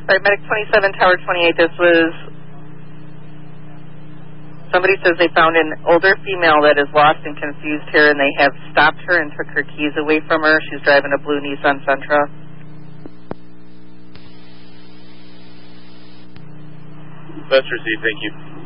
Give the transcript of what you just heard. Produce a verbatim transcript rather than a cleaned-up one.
All right, Medic twenty-seven, Tower twenty-eight, this was, somebody says they found an older female that is lost and confused here, and they have stopped her and took her keys away from her. She's driving a blue Nissan Sentra. That's received, thank you.